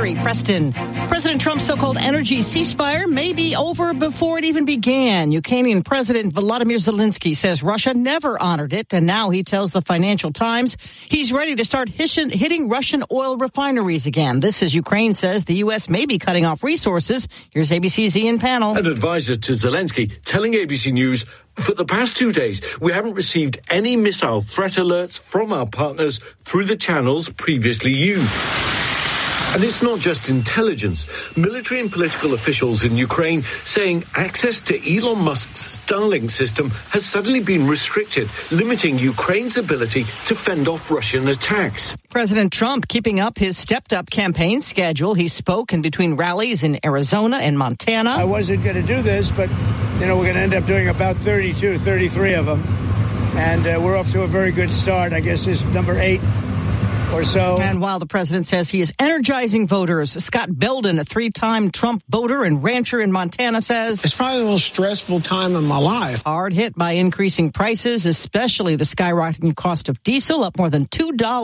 Gary Preston. President Trump's so-called energy ceasefire may be over before it even began. Ukrainian President Volodymyr Zelensky says Russia never honored it, and now he tells the Financial Times he's ready to start hitting Russian oil refineries again. This as Ukraine says the U.S. may be cutting off resources. Here's ABC's Ian Pannell. An advisor to Zelensky telling ABC News, for the past 2 days, we haven't received any missile threat alerts from our partners through the channels previously used. And it's not just intelligence. Military and political officials in Ukraine saying access to Elon Musk's Starlink system has suddenly been restricted, limiting Ukraine's ability to fend off Russian attacks. President Trump keeping up his stepped-up campaign schedule. He spoke in between rallies in Arizona and Montana. I wasn't going to do this, but, we're going to end up doing about 32, 33 of them. And we're off to a very good start. I guess this is number 8. Or so. And while the president says he is energizing voters, Scott Belden, a 3-time Trump voter and rancher in Montana, says it's probably the most stressful time in my life. Hard hit by increasing prices, especially the skyrocketing cost of diesel, up more than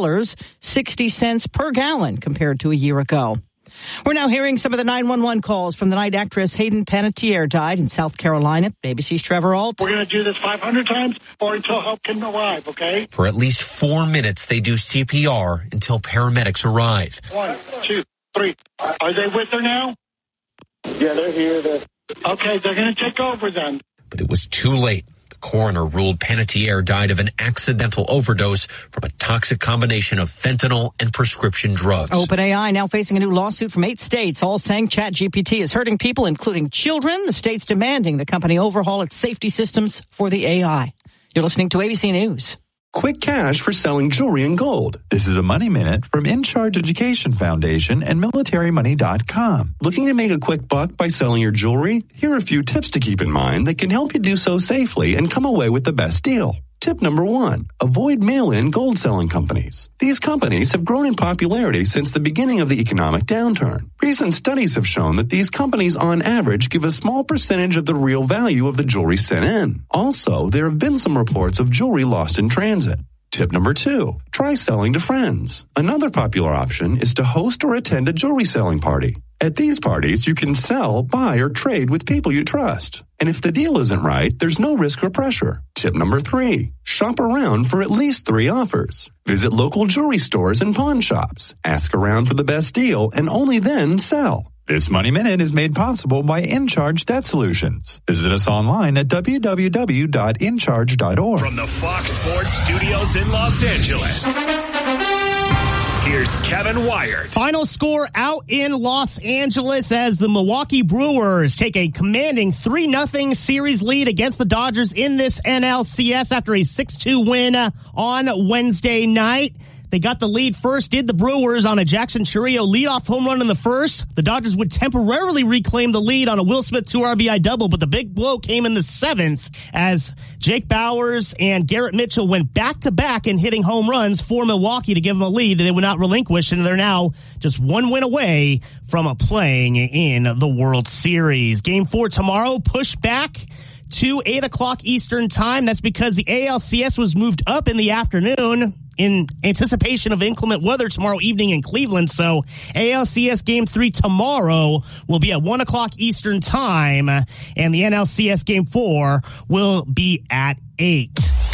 $2.60 per gallon compared to a year ago. We're now hearing some of the 911 calls from the night actress Hayden Panettiere died in South Carolina. ABC's Trevor Ault. We're going to do this 500 times or until help can arrive, okay? For at least 4 minutes, they do CPR until paramedics arrive. 1, 2, 3. Are they with her now? Yeah, they're here. Okay, they're going to take over then. But it was too late. The coroner ruled Panettiere died of an accidental overdose from a toxic combination of fentanyl and prescription drugs. OpenAI now facing a new lawsuit from 8 states, all saying ChatGPT is hurting people, including children. The states demanding the company overhaul its safety systems for the AI. You're listening to ABC News. Quick cash for selling jewelry and gold. This is a Money Minute from In Charge Education Foundation and MilitaryMoney.com. Looking to make a quick buck by selling your jewelry? Here are a few tips to keep in mind that can help you do so safely and come away with the best deal. Tip number 1, avoid mail-in gold selling companies. These companies have grown in popularity since the beginning of the economic downturn. Recent studies have shown that these companies on average give a small percentage of the real value of the jewelry sent in. Also, there have been some reports of jewelry lost in transit. Tip number 2, try selling to friends. Another popular option is to host or attend a jewelry selling party. At these parties, you can sell, buy, or trade with people you trust. And if the deal isn't right, there's no risk or pressure. Tip number 3, shop around for at least 3 offers. Visit local jewelry stores and pawn shops. Ask around for the best deal and only then sell. This Money Minute is made possible by InCharge Debt Solutions. Visit us online at www.incharge.org. From the Fox Sports Studios in Los Angeles, here's Kevin Wyatt. Final score out in Los Angeles as the Milwaukee Brewers take a commanding 3-0 series lead against the Dodgers in this NLCS after a 6-2 win on Wednesday night. They got the lead first, did the Brewers on a Jackson Chourio leadoff home run in the first. The Dodgers would temporarily reclaim the lead on a Will Smith 2 RBI double, but the big blow came in the 7th as Jake Bauers and Garrett Mitchell went back-to-back in hitting home runs for Milwaukee to give them a lead. They would not relinquish, and they're now just 1 win away from playing in the World Series. Game 4 tomorrow, pushed back to 8 o'clock Eastern time. That's because the ALCS was moved up in the afternoon in anticipation of inclement weather tomorrow evening in Cleveland. So ALCS Game 3 tomorrow will be at 1 o'clock Eastern time, and the NLCS Game 4 will be at 8.